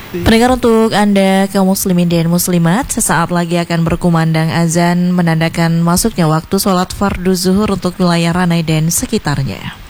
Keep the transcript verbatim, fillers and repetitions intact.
Pendengar, untuk Anda kaum muslimin dan muslimat, sesaat lagi akan berkumandang azan menandakan masuknya waktu sholat fardu zuhur untuk wilayah Ranai dan sekitarnya.